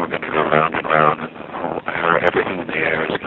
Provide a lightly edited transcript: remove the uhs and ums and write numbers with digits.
going to go round and round, and everything in the air is